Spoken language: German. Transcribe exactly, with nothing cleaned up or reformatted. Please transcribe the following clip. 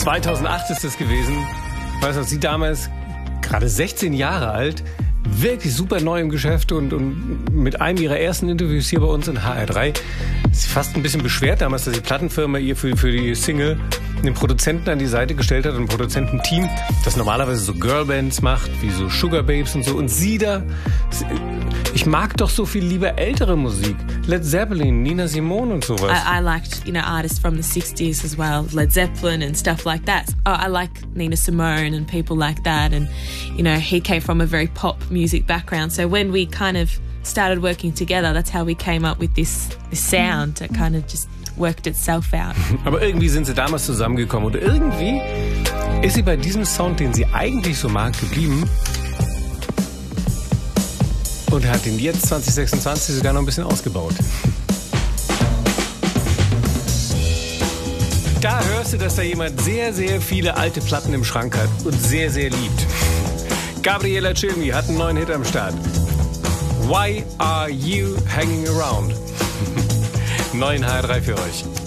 zweitausendacht ist das gewesen. Weißt du, sie damals gerade sechzehn Jahre alt, wirklich super neu im Geschäft und, und mit einem ihrer ersten Interviews hier bei uns in H R drei ist sie fast ein bisschen beschwert damals, dass die Plattenfirma ihr für, für die Single einen Produzenten an die Seite gestellt hat, ein Produzententeam, das normalerweise so Girlbands macht, wie so Sugar Babes und so. Und sie da, ich mag doch so viel lieber ältere Musik. Led Zeppelin, Nina Simone und sowas. I, I liked, you know, artists from the sixties as well, Led Zeppelin and stuff like that. Oh, I like Nina Simone and people like that. And, you know, he came from a very pop music background. So when we kind of started working together, that's how we came up with this, this sound that kind of just worked itself out. Aber irgendwie sind sie damals zusammengekommen und irgendwie ist sie bei diesem Sound, den sie eigentlich so mag, geblieben und hat ihn jetzt zwanzig sechsundzwanzig sogar noch ein bisschen ausgebaut. Da hörst du, dass da jemand sehr, sehr viele alte Platten im Schrank hat und sehr, sehr liebt. Gabriela Cilmi hat einen neuen Hit am Start. Why are you hanging around? Neuen H R drei für euch.